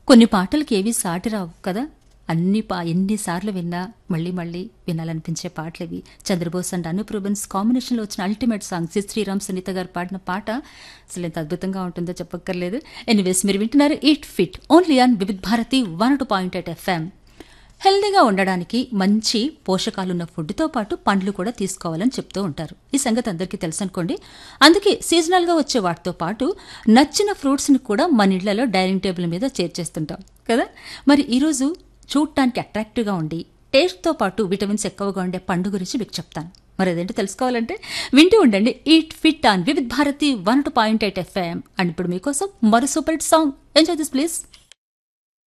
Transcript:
కొన్ని పాటలకి ఏవి సాటి రావు కదా. ఎన్నిసార్లు విన్నా మళ్ళీ మళ్ళీ వినాలనిపించే పాటలు ఇవి. చంద్రబోస్ అండ్ అనూప్ రూబెన్స్ కాంబినేషన్లో వచ్చిన అల్టిమేట్ సాంగ్ శ్రీరామ్ సునీత గారు పాడిన పాట అసలు ఎంత అద్భుతంగా ఉంటుందో చెప్పక్కర్లేదు. ఎనీవేస్, మీరు వింటున్నారు eat fit only on Vividh Bharati 102.8 FM. హెల్దీగా ఉండడానికి మంచి పోషకాలున్న ఫుడ్తో పాటు పండ్లు కూడా తీసుకోవాలని చెప్తూ ఉంటారు. ఈ సంగతి అందరికీ తెలుసు అనుకోండి. అందుకే సీజనల్గా వచ్చే వాటితో పాటు నచ్చిన ఫ్రూట్స్ని కూడా మన ఇళ్లలో డైనింగ్ టేబుల్ మీద చేర్చేస్తుంటాం కదా. మరి ఈరోజు చూడటానికి అట్రాక్టివ్గా ఉండి టేస్ట్తో పాటు విటమిన్స్ ఎక్కువగా ఉండే పండు గురించి మీకు చెప్తాను. మరి అదేంటో తెలుసుకోవాలంటే వింటూ ఉండండి eat fit on Vividh Bharati 102.8 FM. And ఇప్పుడు మీకోసం మరో super hit song. Enjoy this please.